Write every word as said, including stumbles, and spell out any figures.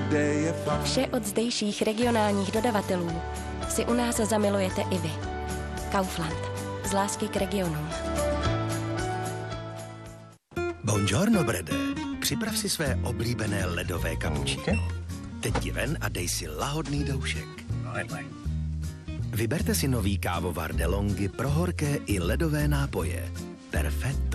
Vše od zdejších regionálních dodavatelů si u nás zamilujete i vy. Kaufland. Z lásky k regionům. Buongiorno, Brede. Připrav si své oblíbené ledové kapučíno. Teď ti ven a dej si lahodný doušek. Vyberte si nový kávovar DeLonghi pro horké i ledové nápoje. Perfetto.